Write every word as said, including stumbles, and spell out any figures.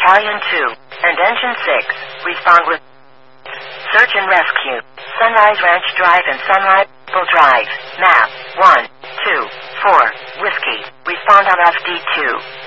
Battalion two, and Engine six, respond with search and rescue. Sunrise Ranch Drive and Sunrise Drive. Map one two four Whiskey. Respond on F D two.